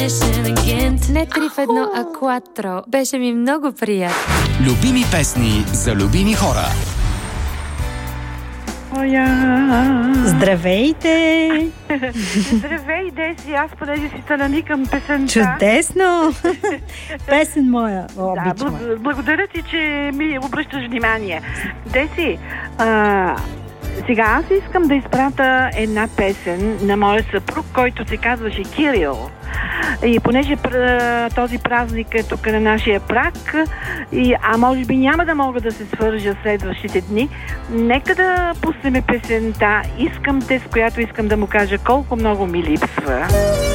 Не 3 в 1, а 4. Беше ми много приятно. Любими песни за любими хора. Здравейте! Здравей, Деси! Аз понеже си се наникам песента. Чудесно! Песен моя. Благодаря ти, че ми обръщаш внимание. Деси, сега аз искам да изпратя една песен на моя съпруг, който се казваше Кирил. И понеже този празник е тук на нашия прак, а може би няма да мога да се свържа следващите дни, нека да пуснем песента "Искам те", с която искам да му кажа колко много ми липсва.